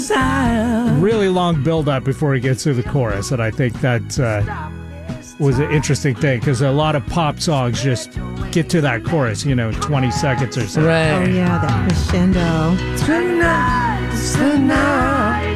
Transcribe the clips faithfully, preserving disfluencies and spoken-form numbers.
sound. Really long build-up before he gets to the chorus, and I think that uh, was an interesting thing, because a lot of pop songs just get to that chorus, you know, twenty seconds or so. Right. Oh, yeah, that crescendo. Tonight, tonight,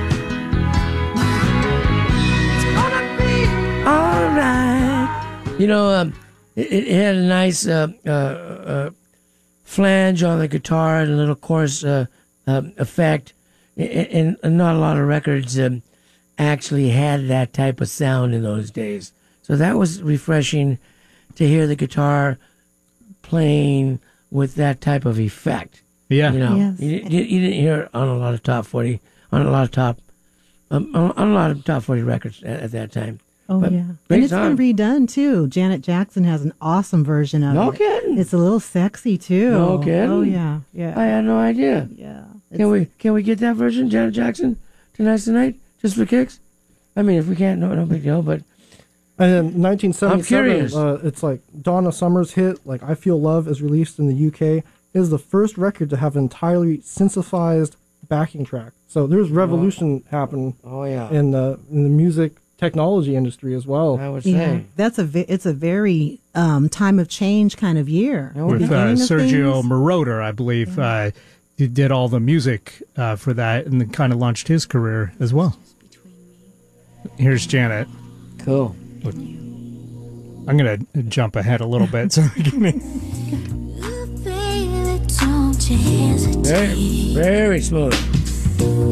it's gonna be all right. You know, um, it, it had a nice uh, uh, uh, flange on the guitar and a little chorus uh, uh, effect. And, and not a lot of records um, actually had that type of sound in those days. So that was refreshing to hear the guitar playing with that type of effect. Yeah. You know, Yes. you, you, you didn't hear it on a lot of top forty, on a lot of top, um, on, on a lot of top forty records at, at that time. Oh, But yeah. great And it's song. been redone, too. Janet Jackson has an awesome version of No it. kidding. It's a little sexy, too. No kidding. Oh, yeah. Yeah. I had no idea. yeah. Can we can we get that version, Janet Jackson, tonight's tonight, just for kicks? I mean, if we can't, no, no big deal. But And in nineteen seventy-seven, curious. uh, it's like Donna Summer's hit, like I Feel Love, is released in the U K. It is the first record to have an entirely synthesized backing track. So there's revolution happen oh yeah, in the in the music technology industry as well. I would Yeah, say. that's a ve- it's a very um, time of change kind of year. Oh, With uh, Beginning of Sergio things. Moroder, I believe, uh, he did all the music uh, for that, and then kind of launched his career as well. Here's Janet. Cool. I'm going to jump ahead a little bit. So we can Very, very smooth.